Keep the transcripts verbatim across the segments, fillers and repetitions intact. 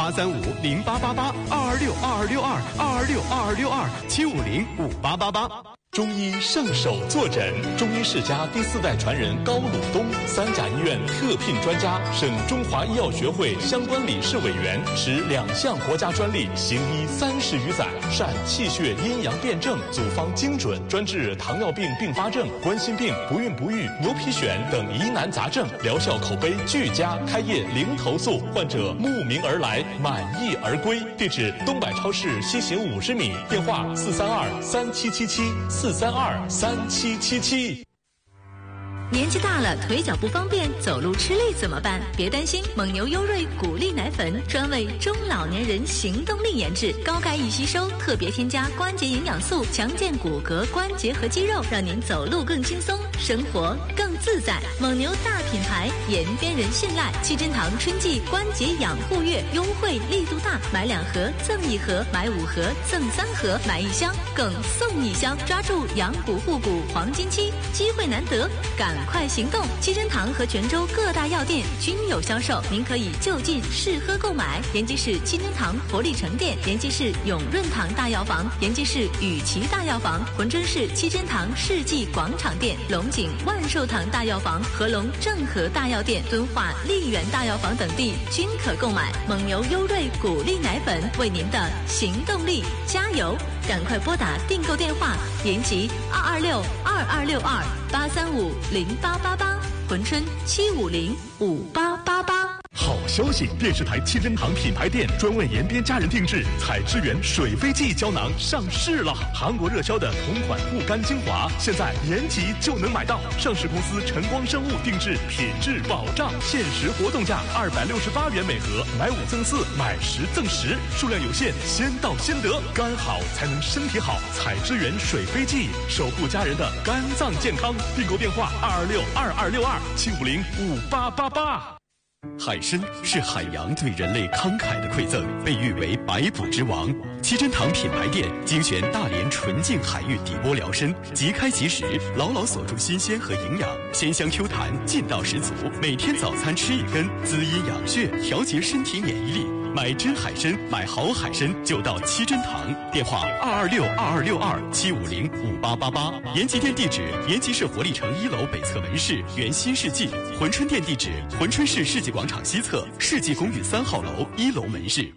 八三五零八八八二二六二二六二二二六二二六二七五零五八八八。 中医圣手坐诊，中医世家第四代传人高鲁东，三甲医院特聘专家，省中华医药学会相关理事委员，持两项国家专利，行医三十余载，善气血阴阳辩证，组方精准，专治糖尿病并发症、冠心病、不孕不育、牛皮癣等疑难杂症，疗效口碑俱佳，开业零投诉，患者慕名而来，满意而归。地址：东百超市西行五十米，电话四三二三七七七。四三二三七七七。 年纪大了，腿脚不方便，走路吃力怎么办？别担心，蒙牛优瑞骨力奶粉专为中老年人行动力研制，高钙易吸收，特别添加关节营养素，强健骨骼、关节和肌肉，让您走路更轻松，生活更自在。蒙牛大品牌，延边人信赖。七珍堂春季关节养护月优惠力度大，买两盒赠一盒，买五盒赠三盒，买一箱更送一箱，抓住养骨护骨黄金期，机会难得，赶快行动！七珍堂和泉州各大药店均有销售，您可以就近试喝购买。延吉市七珍堂活力城店，延吉市永润堂大药房，延吉市雨琦大药房，珲春市七珍堂世纪广场店，龙井万寿堂大药房、合龙正和大药店、敦化丽园大药房等地均可购买。蒙牛优瑞骨力奶粉，为您的行动力加油！赶快拨打订购电话：延吉二二六二二六二八三五零八八八，珲春七五零五八八八。 好消息！电视台七珍堂品牌店专为延边家人定制采之源水飞记胶囊上市了。韩国热销的同款护肝精华，现在延吉就能买到。上市公司晨光生物定制，品质保障，限时活动价二百六十八元每盒，买五赠四，买十赠十，数量有限，先到先得。肝好才能身体好，采之源水飞记，守护家人的肝脏健康。订购电话二二六二二六二七五零五八八八。 海参是海洋对人类慷慨的馈赠，被誉为百补之王。七珍堂品牌店精选大连纯净海域底波辽参，即开即食，牢牢锁住新鲜和营养，鲜香 Q 弹，劲道十足。每天早餐吃一根，滋阴养血，调节身体免疫力。买真海参，买好海参就到七珍堂，电话二二六二二六二七五零五八八八。延吉店地址：延吉市活力城一楼北侧门市原新世纪。珲春店地址：珲春市世纪广场西侧世纪公寓三号楼一楼门市。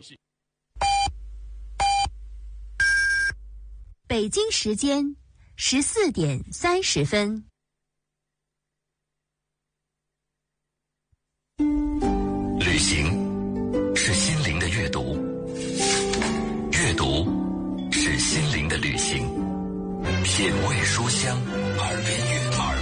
北京时间十四点三十分。 旅行是心灵的阅读，阅读是心灵的旅行。品味书香，耳边乐，耳